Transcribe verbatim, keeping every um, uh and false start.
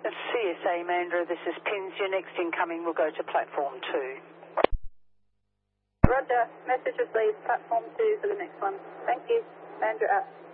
C S A Mandra, this is Pins. Your next incoming will go to platform two. Roger. Message received. Platform two for the next one. Thank you. Mandra out.